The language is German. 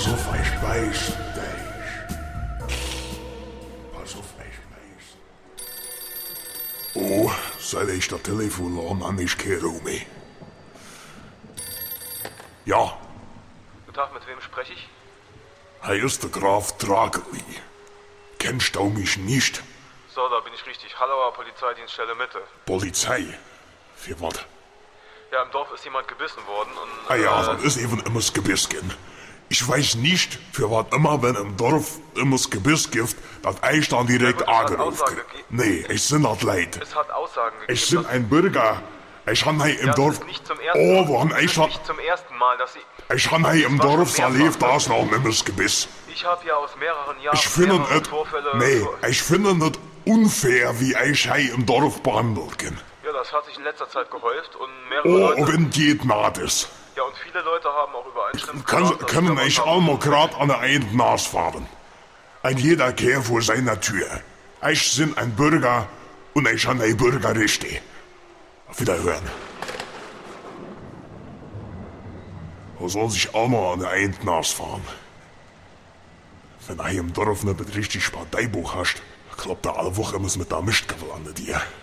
Pass auf, ich weiß dich. Pass auf, ich weiß. Oh, seit ich das Telefon an, ich keine Ruhe mehr. Ja. Guten Tag, mit wem spreche ich? Er ist der Graf Drageli. Kennst du mich nicht? So, da bin ich richtig. Hallauer Polizeidienststelle Mitte. Polizei? Für was? Ja, im Dorf ist jemand gebissen worden und... Ah ja, dann ist eben immer das Gebiss gehen. Ich weiß nicht, für was immer, wenn im Dorf immer das Gebiss gibt, dass ich dann direkt angerufen. Nee, ich bin nicht leid. Es hat Aussagen gegeben. Ich bin ein Bürger. Ich habe hier im ja, Dorf... Das ist nicht zum ersten Mal. Oh, wann ich hab... nicht zum ersten Mal, dass Sie... Ich habe hier im Dorf erlebt, da ist noch immer das Gebiss. Ich habe ja aus mehreren Jahren ich finde mehrere Vorfälle... Nee, ich finde nicht unfair, wie ich hier im Dorf behandelt bin. Ja, das hat sich in letzter Zeit gehäuft und mehrere Leute... wenn geht naht ist. Ja, und viele Leute haben auch übereinstimmend können ich einmal gerade an der einen Nase fahren. Ein jeder Kerl vor seiner Tür. Ich bin ein Bürger und ich habe ein Bürgerrechte. Auf Wiederhören. Man soll sich auch mal an der einen Nase fahren. Wenn du im Dorf nicht richtig Parteibuch hast, klappt da alle Woche immer mit der Mischtgabel an dir.